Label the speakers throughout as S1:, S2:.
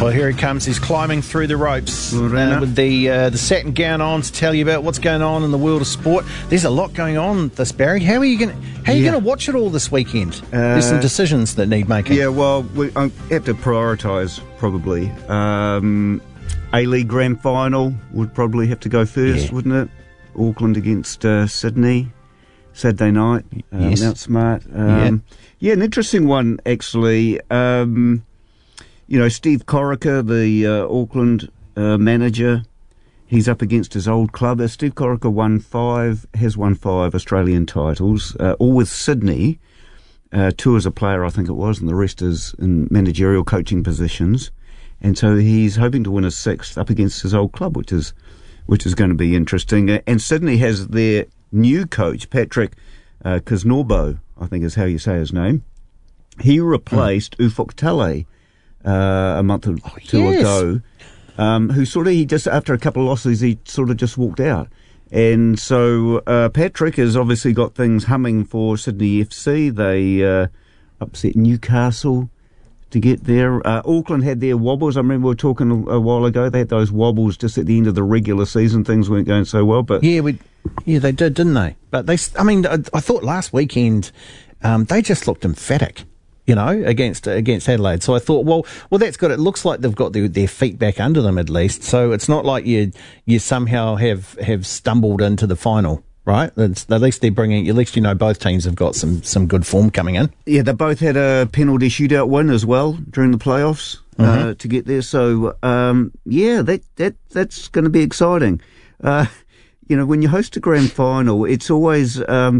S1: Well, here he comes. He's climbing through the ropes with the satin gown on to tell you about what's going on in the world of sport. There's a lot going on, Barry. How are you going to watch it all this weekend? There's some decisions that need making.
S2: Yeah, well, I have to prioritise probably. A-League Grand Final would probably have to go first, wouldn't it? Auckland against Sydney, Saturday night, Mount Smart. Yeah, an interesting one, actually. Steve Corica, the Auckland manager, he's up against his old club. Steve Corica has won five Australian titles, all with Sydney. Two as a player, I think it was, and the rest is in managerial coaching positions. And so he's hoping to win a sixth up against his old club, which is going to be interesting. And Sydney has their new coach, Patrick Kisnorbo, I think is how you say his name. He replaced Ufuk Talay a month or two ago, he just, after a couple of losses, he sort of just walked out. And so Patrick has obviously got things humming for Sydney FC. They upset Newcastle to get there. Auckland had their wobbles. I remember we were talking a while ago. They had those wobbles just at the end of the regular season. Things weren't going so well. But
S1: they did, didn't they? But I thought last weekend they just looked emphatic, against Adelaide. So I thought, well, that's good. It looks like they've got their feet back under them at least. So it's not like you somehow have stumbled into the final. Right, at least they're bringing. At least both teams have got some good form coming in.
S2: Yeah, they both had a penalty shootout win as well during the playoffs to get there. So that's going to be exciting. When you host a grand final, it's always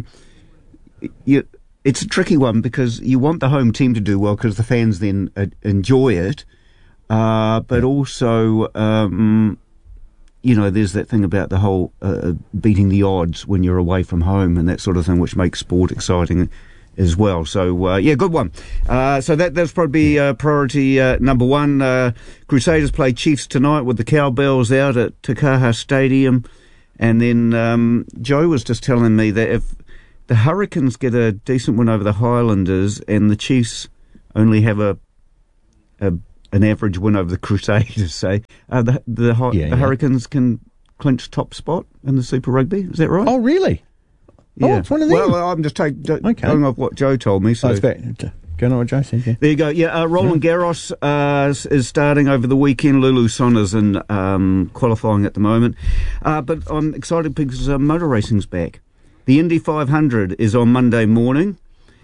S2: it's a tricky one because you want the home team to do well because the fans then enjoy it, but also. There's that thing about the whole beating the odds when you're away from home and that sort of thing, which makes sport exciting as well. So, good one. So that's probably priority number one. Crusaders play Chiefs tonight with the cowbells out at Takaha Stadium. And then Joe was just telling me that if the Hurricanes get a decent win over the Highlanders and the Chiefs only have an average win over the Crusaders, say, the Hurricanes can clinch top spot in the Super Rugby. Is that right?
S1: Oh, really?
S2: Yeah.
S1: Oh, it's one of them.
S2: Well, I'm just going off what Joe told me. So
S1: going on what Joe said, yeah.
S2: There you go. Yeah, Roland Garros is starting over the weekend. Lulu Sonna's in qualifying at the moment. But I'm excited because motor racing's back. The Indy 500 is on Monday morning.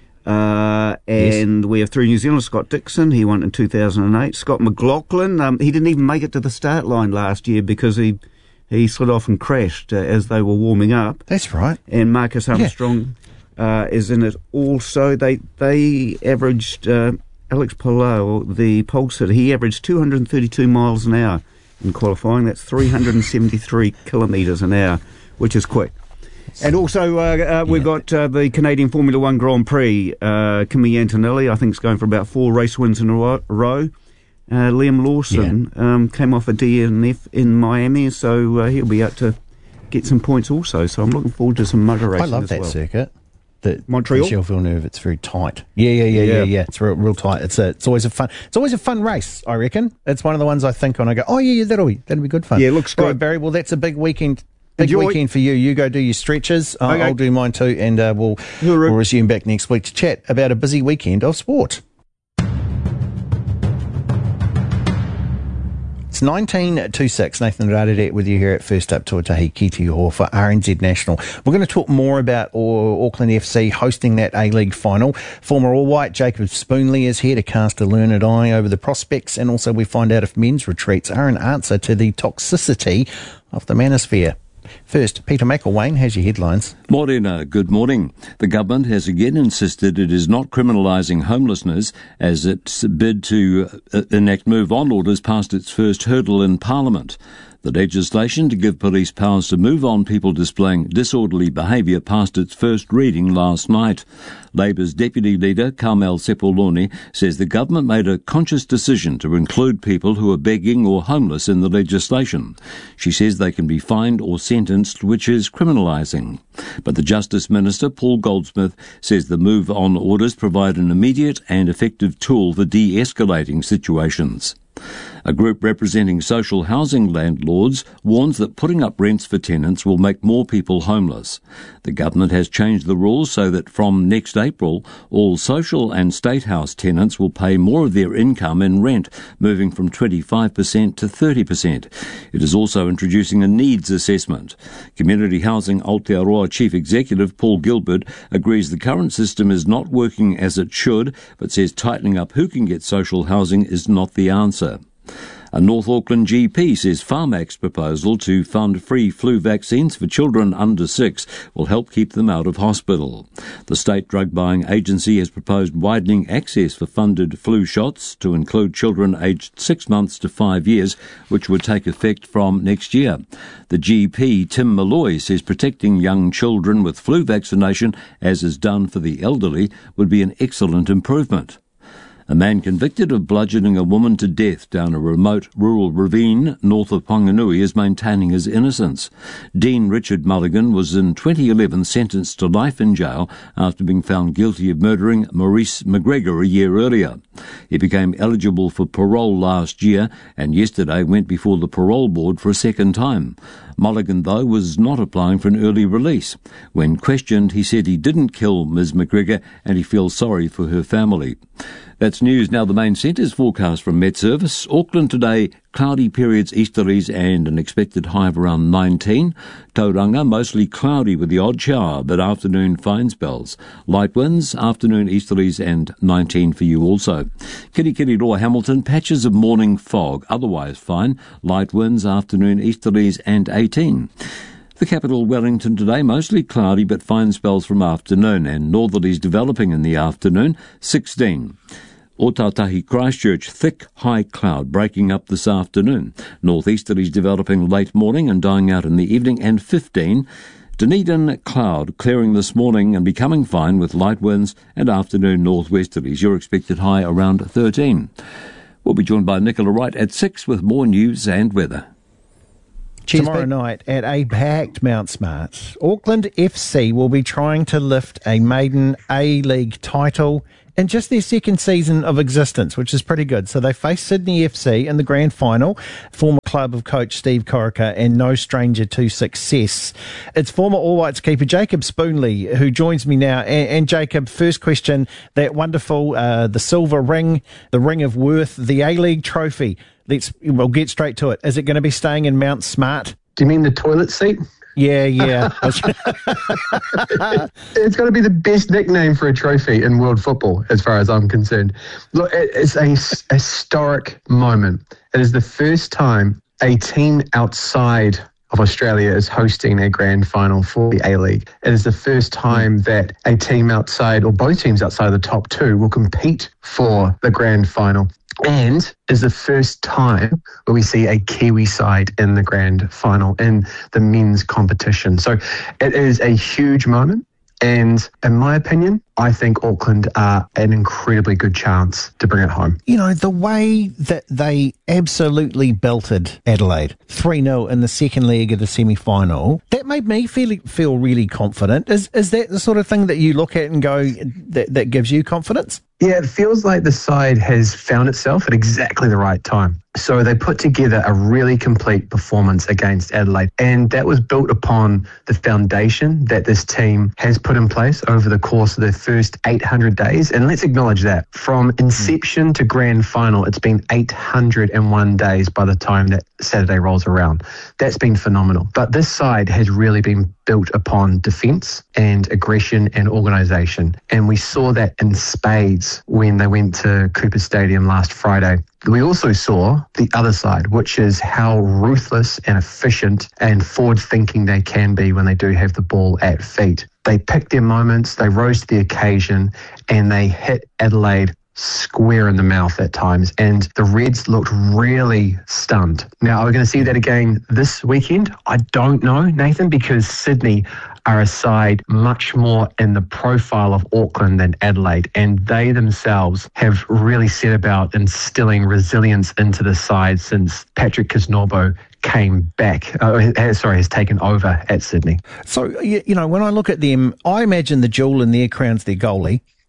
S2: We have three New Zealanders. Scott Dixon, he won in 2008. Scott McLaughlin, he didn't even make it to the start line last year because he slid off and crashed as they were warming up.
S1: That's right.
S2: And Marcus Armstrong is in it also. They averaged, Alex Palou, the pole sitter, he averaged 232 miles an hour in qualifying. That's 373 kilometres an hour, which is quick. And also, we've got the Canadian Formula One Grand Prix. Kimi Antonelli, I think, is going for about 4 race wins in a row. Liam Lawson came off a DNF in Miami, so he'll be out to get some points also. So I'm looking forward to some motor racing.
S1: I love that circuit.
S2: Montreal,
S1: Michel Villeneuve. It's very tight. Yeah. It's real tight. It's always a fun race. I reckon it's one of the ones I think on. I go, oh yeah, that'll be good fun.
S2: Yeah, looks good.
S1: Right, Barry. Well, that's a big weekend. Weekend for you. You go do your stretches. Okay. I'll do mine too, and we'll resume back next week to chat about a busy weekend of sport. It's 19:26. Nathan Radadette with you here at First Up Tuatahi Ki Te Hoa for RNZ National. We're going to talk more about Auckland FC hosting that A-League final. Former All White Jacob Spoonley is here to cast a learned eye over the prospects, and also we find out if men's retreats are an answer to the toxicity of the manosphere. First, Peter McElwain has your headlines.
S3: Morena, good morning. The government has again insisted it is not criminalising homelessness as its bid to enact Move On orders passed its first hurdle in Parliament. The legislation to give police powers to move on people displaying disorderly behaviour passed its first reading last night. Labour's Deputy Leader, Carmel Sepuloni, says the government made a conscious decision to include people who are begging or homeless in the legislation. She says they can be fined or sentenced, which is criminalising. But the Justice Minister, Paul Goldsmith, says the Move On orders provide an immediate and effective tool for de-escalating situations. A group representing social housing landlords warns that putting up rents for tenants will make more people homeless. The government has changed the rules so that from next April, all social and state house tenants will pay more of their income in rent, moving from 25% to 30%. It is also introducing a needs assessment. Community Housing Aotearoa Chief Executive Paul Gilbert agrees the current system is not working as it should, but says tightening up who can get social housing is not the answer. A North Auckland GP says Pharmac's proposal to fund free flu vaccines for children under 6 will help keep them out of hospital. The State Drug Buying Agency has proposed widening access for funded flu shots to include children aged 6 months to 5 years, which would take effect from next year. The GP, Tim Malloy, says protecting young children with flu vaccination, as is done for the elderly, would be an excellent improvement. A man convicted of bludgeoning a woman to death down a remote rural ravine north of Ponganui is maintaining his innocence. Dean Richard Mulligan was in 2011 sentenced to life in jail after being found guilty of murdering Maurice McGregor a year earlier. He became eligible for parole last year and yesterday went before the parole board for a second time. Mulligan, though, was not applying for an early release. When questioned, he said he didn't kill Ms McGregor and he feels sorry for her family. That's news. Now the main centre's forecast from Met Service. Auckland today, cloudy periods, easterlies and an expected high of around 19. Tauranga, mostly cloudy with the odd shower, but afternoon fine spells. Light winds, afternoon easterlies and 19 for you also. Kirikiriroa, Hamilton, patches of morning fog, otherwise fine. Light winds, afternoon easterlies and 18. The capital, Wellington, today mostly cloudy but fine spells from afternoon and northerlies developing in the afternoon, 16. Ōtautahi, Christchurch, thick high cloud breaking up this afternoon. Northeasterlies developing late morning and dying out in the evening, and 15. Dunedin, cloud clearing this morning and becoming fine with light winds and afternoon northwesterlies. Your expected high around 13. We'll be joined by Nicola Wright at 6 with more news and weather.
S1: Tomorrow night at a packed Mount Smart, Auckland FC will be trying to lift a maiden A-League title in just their second season of existence, which is pretty good. So they face Sydney FC in the grand final, former club of coach Steve Corica, and no stranger to success. It's former All Whites keeper Jacob Spoonley who joins me now. And Jacob, first question, that wonderful, the silver ring, the ring of worth, the A-League trophy. We'll get straight to it. Is it going to be staying in Mount Smart?
S4: Do you mean the toilet seat?
S1: Yeah.
S4: It's got to be the best nickname for a trophy in world football, as far as I'm concerned. Look, it's a historic moment. It is the first time a team outside of Australia is hosting a grand final for the A-League. It is the first time that a team outside, or both teams outside of the top two, will compete for the grand final. And is the first time where we see a Kiwi side in the grand final in the men's competition. So it is a huge moment. And in my opinion, I think Auckland are an incredibly good chance to bring it home.
S1: You know, the way that they absolutely belted Adelaide 3-0 in the second leg of the semi-final, that made me feel really confident. Is that the sort of thing that you look at and go, that gives you confidence?
S4: Yeah, it feels like the side has found itself at exactly the right time. So they put together a really complete performance against Adelaide, and that was built upon the foundation that this team has put in place over the course of their first 800 days. And let's acknowledge that from inception to grand final, it's been 801 days by the time that Saturday rolls around. That's been phenomenal. But this side has really been built upon defence and aggression and organisation. And we saw that in spades when they went to Cooper Stadium last Friday. We also saw the other side, which is how ruthless and efficient and forward-thinking they can be when they do have the ball at feet. They picked their moments, they rose to the occasion, and they hit Adelaide square in the mouth at times, and the Reds looked really stunned. Now, are we going to see that again this weekend? I don't know, Nathan, because Sydney are a side much more in the profile of Auckland than Adelaide, and they themselves have really set about instilling resilience into the side since Patrick Kisnorbo came back, has taken over at Sydney.
S1: So, you know, when I look at them, I imagine the jewel in their crown's their goalie.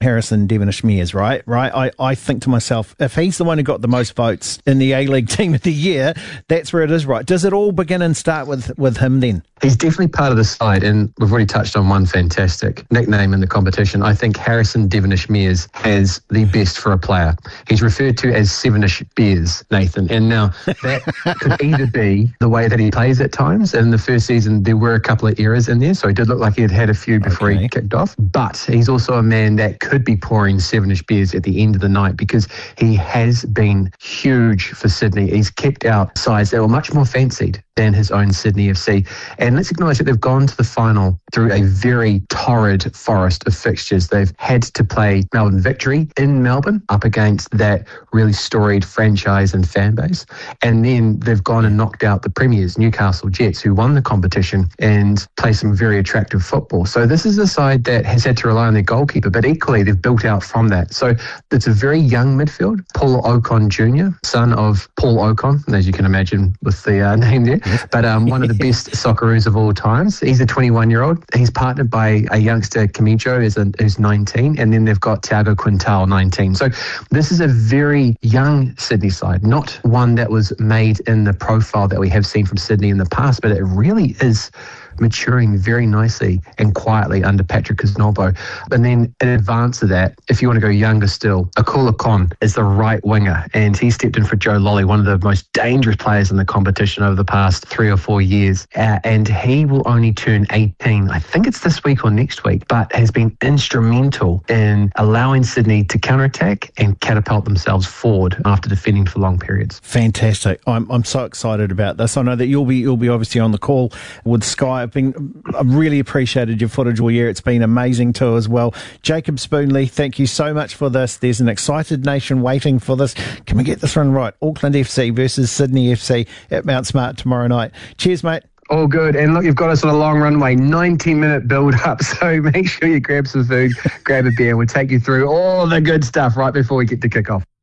S1: Harrison Devonish-Mears, right? I think to myself, if he's the one who got the most votes in the A-League Team of the Year, that's where it is, right? Does it all begin and start with him then?
S4: He's definitely part of the side, and we've already touched on one fantastic nickname in the competition. I think Harrison Devonish-Mears has the best for a player. He's referred to as Sevenish Bears, Nathan. And now that could either be the way that he plays at times. In the first season, there were a couple of errors in there, so he did look like he had a few before he kicked off. But he's also a man that could be pouring Sevenish Bears at the end of the night, because he has been huge for Sydney. He's kicked out sides that were much more fancied than his own Sydney FC. And let's acknowledge that they've gone to the final through a very torrid forest of fixtures. They've had to play Melbourne Victory in Melbourne up against that really storied franchise and fan base. And then they've gone and knocked out the premiers, Newcastle Jets, who won the competition and play some very attractive football. So this is a side that has had to rely on their goalkeeper, but equally they've built out from that. So it's a very young midfield. Paul Ocon Jr., son of Paul Ocon, as you can imagine with the name there, but one of the best Socceroos of all times. He's a 21-year-old. He's partnered by a youngster, Camicho, who's 19, and then they've got Thiago Quintal, 19. So this is a very young Sydney side, not one that was made in the profile that we have seen from Sydney in the past, but it really is maturing very nicely and quietly under Patrick Kisnorbo. And then in advance of that, if you want to go younger still, Akula Khan is the right winger, and he stepped in for Joe Lolly, one of the most dangerous players in the competition over the past 3 or 4 years. And he will only turn 18, I think it's this week or next week, but has been instrumental in allowing Sydney to counterattack and catapult themselves forward after defending for long periods.
S1: Fantastic. I'm so excited about this. I know that you'll be obviously on the call with Sky. I've really appreciated your footage all year. It's been amazing too as well. Jacob Spoonley, thank you so much for this. There's an excited nation waiting for this. Can we get this one right? Auckland FC versus Sydney FC at Mount Smart tomorrow night. Cheers, mate.
S4: All good. And look, you've got us on a long runway, 90-minute build-up, so make sure you grab some food, grab a beer, and we'll take you through all the good stuff right before we get to kick off.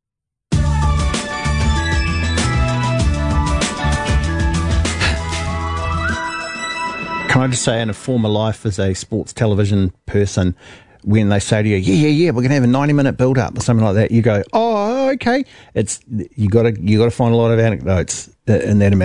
S1: Can I just say, in a former life as a sports television person, when they say to you, yeah, we're going to have a 90-minute build-up or something like that, you go, oh, okay. You got to find a lot of anecdotes in that amount.